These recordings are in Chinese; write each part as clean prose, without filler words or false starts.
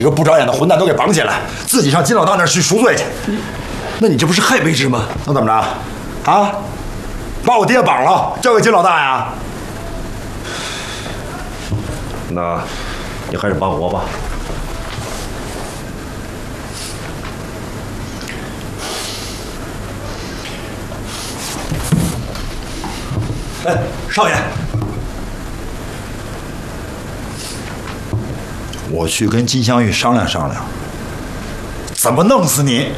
这个不长眼的混蛋都给绑起来，自己上金老大那儿去赎罪去。 那你这不是害卑职吗？ 能怎么着？啊？把我爹绑了，交给金老大呀？ 那你还是绑我吧。 哎，少爷，我去跟金镶玉商量商量，怎么弄死你？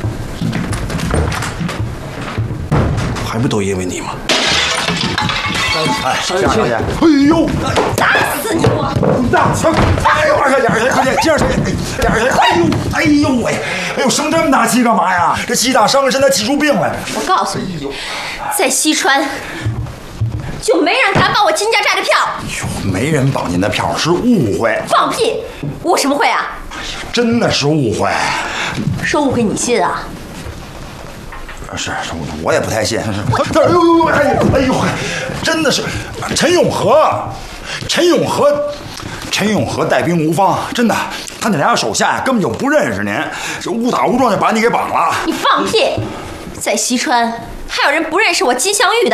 还不都因为你吗？ 哎，少爷，哎呦， 打死你我！ 大枪！哎呦，快点，快点，接着，哎呦喂，哎呦，生这么大气干嘛呀？这气大伤身，他气出病来。 我告诉你，在西川就没人敢绑我金家寨的票。 哟，没人绑您的票是误会。 放屁！误什么会啊？ 真的是误会。 说误会你信啊？ 是，我也不太信。哎呦，真的是陈永和带兵无方，真的，他那俩手下呀根本就不认识您，这误打误撞就把你给绑了。 你放屁！在西川还有人不认识我金镶玉的？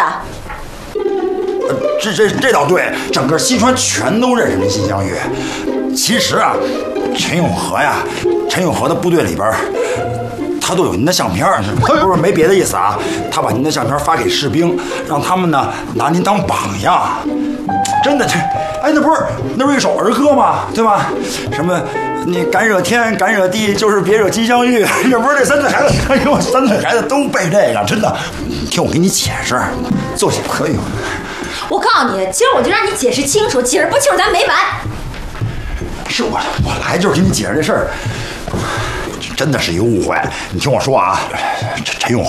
这倒对，整个西川全都认识您金镶玉。其实啊，陈永和的部队里边，他都有您的相片，不是没别的意思啊。他把您的相片发给士兵，让他们呢拿您当榜样。真的，那不是一首儿歌吗？对吧？什么你敢惹天敢惹地，就是别惹金镶玉。这不是这三岁孩子，哎呦，三岁孩子都背这个，真的。听我给你解释，坐下可以。 我告诉你，今儿我就让你解释清楚，解释不清楚咱没完。 是我来就是给你解释这事儿，真的是一个误会。你听我说啊，陈永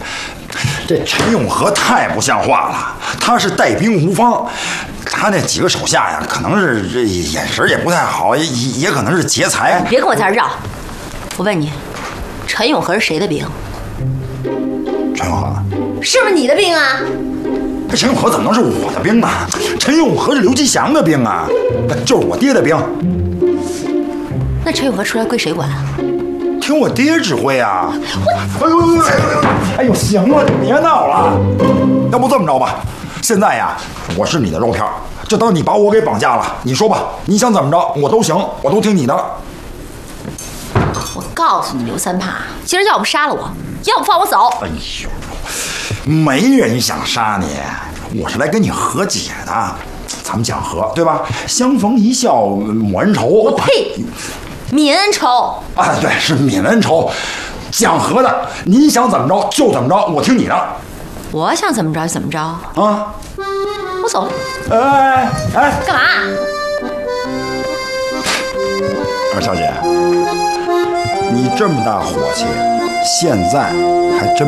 和太不像话了，他是带兵无方，他那几个手下呀，可能是这眼神也不太好，也可能是劫财。 别跟我在这绕，我问你，陈永和是谁的兵？ 陈永和是不是你的兵啊？ 这陈永和怎么能是我的兵呢？陈永和是刘吉祥的兵啊，就是我爹的兵。 那陈永和出来归谁管啊？ 听我爹指挥啊！哎呦，行了，你别闹了。要不这么着吧，现在呀，我是你的肉票，就当你把我给绑架了。你说吧，你想怎么着，我都行，我都听你的。 我告诉你，刘三怕，今儿要不杀了我，要不放我走。 哎呦，没人想杀你，我是来跟你和解的，咱们讲和，对吧？相逢一笑泯恩仇。 我呸！泯恩仇啊，对，是泯恩仇，讲和的。您想怎么着就怎么着，我听你的。 我想怎么着就怎么着啊！我走。 哎， 干嘛？ 二小姐，你这么大火气，现在还真